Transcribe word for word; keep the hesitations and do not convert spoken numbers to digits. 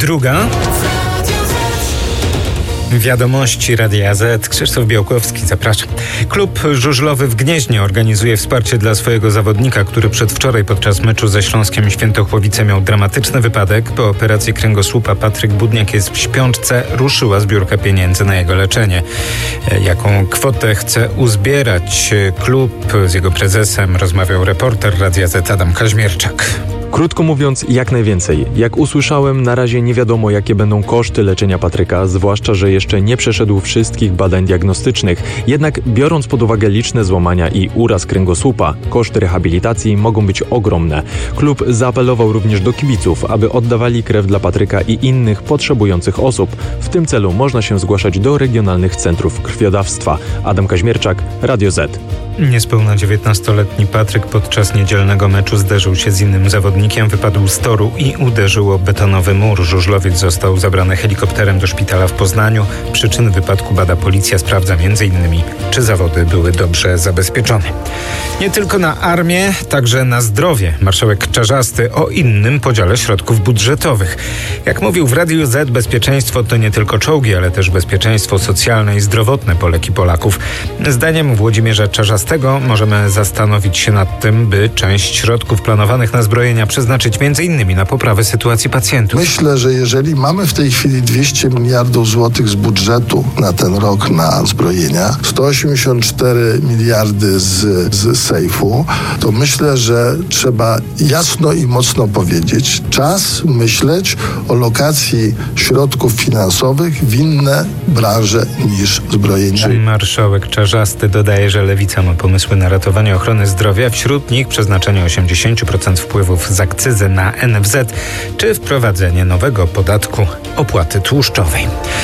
druga. Wiadomości Radia Z. Krzysztof Białkowski, zapraszam. Klub żużlowy w Gnieźnie organizuje wsparcie dla swojego zawodnika, który przedwczoraj podczas meczu ze Śląskiem Świętochłowice miał dramatyczny wypadek. Po operacji kręgosłupa Patryk Budniak jest w śpiączce. Ruszyła zbiórka pieniędzy na jego leczenie. Jaką kwotę chce uzbierać klub? Z jego prezesem rozmawiał reporter Radia Z Adam Kaźmierczak. Krótko mówiąc, jak najwięcej. Jak usłyszałem, na razie nie wiadomo, jakie będą koszty leczenia Patryka, zwłaszcza, że jeszcze nie przeszedł wszystkich badań diagnostycznych. Jednak biorąc pod uwagę liczne złamania i uraz kręgosłupa, koszty rehabilitacji mogą być ogromne. Klub zaapelował również do kibiców, aby oddawali krew dla Patryka i innych potrzebujących osób. W tym celu można się zgłaszać do regionalnych centrów krwiodawstwa. Adam Kaźmierczak, Radio Z. Niespełna dziewiętnastoletni Patryk podczas niedzielnego meczu zderzył się z innym zawodnikiem, wypadł z toru i uderzył o betonowy mur. Żużlowiec został zabrany helikopterem do szpitala w Poznaniu. Przyczyny wypadku bada policja, sprawdza m.in. czy zawody były dobrze zabezpieczone. Nie tylko na armię, także na zdrowie. Marszałek Czarzasty o innym podziale środków budżetowych. Jak mówił w Radiu Z, bezpieczeństwo to nie tylko czołgi, ale też bezpieczeństwo socjalne i zdrowotne Polek i Polaków. Zdaniem Włodzimierza Czarzastego możemy zastanowić się nad tym, by część środków planowanych na zbrojenia przeznaczyć m.in. na poprawę sytuacji pacjentów. Myślę, że jeżeli mamy w tej chwili dwieście miliardów złotych z budżetu na ten rok na zbrojenia, sto osiemdziesiąt cztery miliardy z, z sejfu, to myślę, że trzeba jasno i mocno powiedzieć, czas myśleć o lokacji środków finansowych w inne branże niż zbrojenia. Marszałek Czarzasty dodaje, że Lewica ma pomysły na ratowanie ochrony zdrowia, wśród nich przeznaczenie osiemdziesiąt procent wpływów z akcyzy na N F Z czy wprowadzenie nowego podatku opłaty tłuszczowej.